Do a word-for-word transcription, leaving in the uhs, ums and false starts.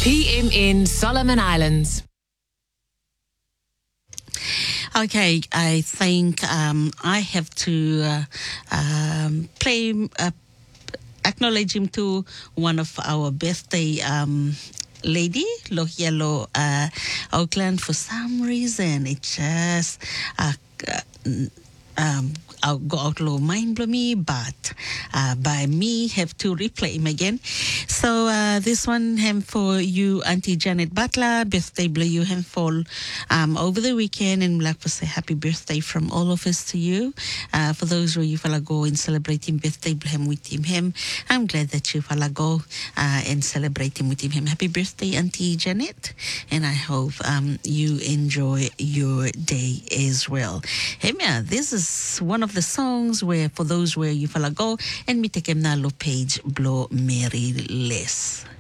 P M in Solomon Islands. Okay, I think um, I have to uh, um, play, uh, acknowledge him to one of our birthday um, lady, Lohielo uh, Auckland. For some reason, it just uh, um, I'll go out low mind blow me, but uh, by me have to replay him again. So uh, this one him for you, Auntie Janet Butler, birthday blow you him for um, over the weekend, and like to say happy birthday from all of us to you. Uh, for those who you fella go and celebrating birthday blow him with him, him. I'm glad that you fella go uh, and celebrate him with him, him. Happy birthday, Auntie Janet, and I hope um, you enjoy your day as well. Hey, yeah, this is one of the songs where for those where you fella go and me take him na lo page blow Mary less.